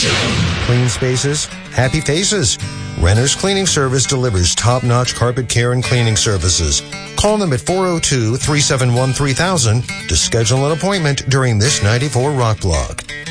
Clean spaces, happy faces. Renner's Cleaning Service delivers top-notch carpet care and cleaning services. Call them at 402-371-3000 to schedule an appointment during this 94 Rock Blog.